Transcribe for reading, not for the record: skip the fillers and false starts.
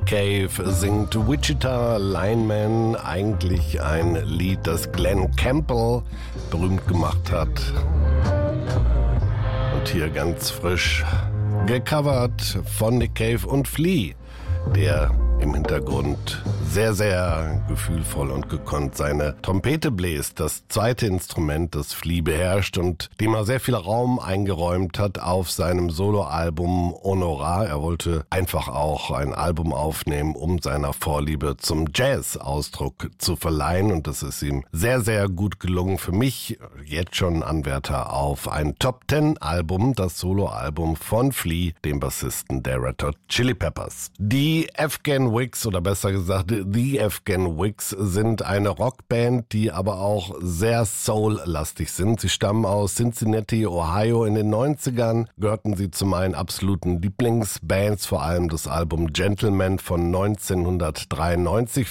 Cave singt Wichita Lineman, eigentlich ein Lied, das Glenn Campbell berühmt gemacht hat. Und hier ganz frisch gecovert von Nick Cave und Flea, der im Hintergrund sehr, sehr gefühlvoll und gekonnt seine Trompete bläst. Das zweite Instrument, das Flea beherrscht und dem er sehr viel Raum eingeräumt hat auf seinem Soloalbum Honorar. Er wollte einfach auch ein Album aufnehmen, um seiner Vorliebe zum Jazz Ausdruck zu verleihen. Und das ist ihm sehr, sehr gut gelungen. Für mich jetzt schon Anwärter auf ein Top-10-Album, das Soloalbum von Flea, dem Bassisten der Red Hot Chili Peppers. Die Afghan Wigs, oder besser gesagt The Afghan Wigs, sind eine Rockband, die aber auch sehr soul-lastig sind. Sie stammen aus Cincinnati, Ohio. In den 90ern gehörten sie zu meinen absoluten Lieblingsbands, vor allem das Album Gentleman von 1993.